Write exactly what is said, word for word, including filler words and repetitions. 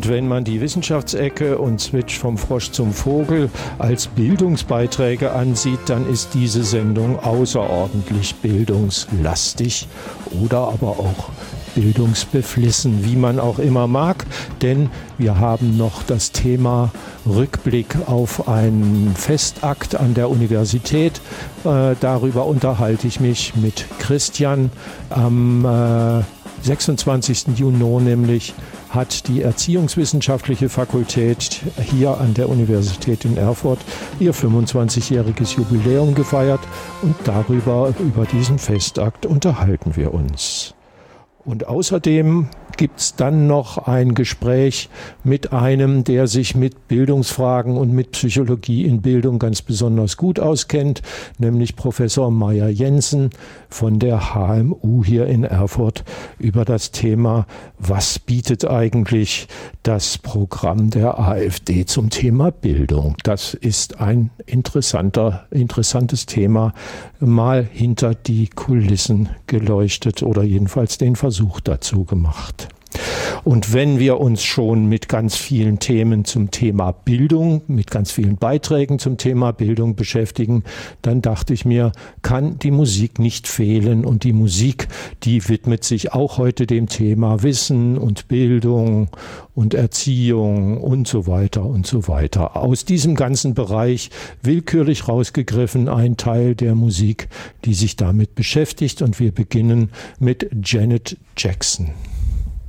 wenn man die Wissenschaftsecke und Switch vom Frosch zum Vogel als Bildungsbeiträge ansieht, dann ist diese Sendung außerordentlich bildungslastig oder aber auch bildungsbeflissen, wie man auch immer mag, denn wir haben noch das Thema Rückblick auf einen Festakt an der Universität. Äh, darüber unterhalte ich mich mit Christian. Am äh, sechsundzwanzigsten Juni nämlich hat die Erziehungswissenschaftliche Fakultät hier an der Universität in Erfurt ihr fünfundzwanzigjähriges Jubiläum gefeiert und darüber, über diesen Festakt unterhalten wir uns. Und außerdem gibt es dann noch ein Gespräch mit einem, der sich mit Bildungsfragen und mit Psychologie in Bildung ganz besonders gut auskennt, nämlich Professor Meier Jensen von der H M U hier in Erfurt über das Thema, was bietet eigentlich das Programm der AfD zum Thema Bildung. Das ist ein interessanter, interessantes Thema, mal hinter die Kulissen geleuchtet oder jedenfalls den Versuch dazu gemacht. Und wenn wir uns schon mit ganz vielen Themen zum Thema Bildung, mit ganz vielen Beiträgen zum Thema Bildung beschäftigen, dann dachte ich mir, kann die Musik nicht fehlen. Und die Musik, die widmet sich auch heute dem Thema Wissen und Bildung und Erziehung und so weiter und so weiter. Aus diesem ganzen Bereich willkürlich rausgegriffen ein Teil der Musik, die sich damit beschäftigt. Und wir beginnen mit Janet Jackson.